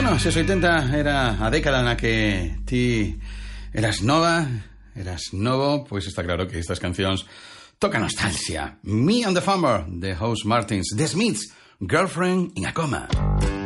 Bueno, si els 80 era a década en la que ti eras nova, eras novo, pues está claro que estas cancións tocan nostalgia. Me and the Farmer, de House Martins, The Smiths, Girlfriend in a Coma.